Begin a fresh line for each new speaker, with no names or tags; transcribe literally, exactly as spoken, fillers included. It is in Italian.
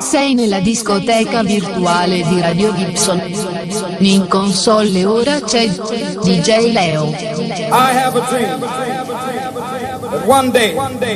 Sei nella discoteca virtuale di Radio Gibson. In console ora c'è D J Leo.
I have a dream that one day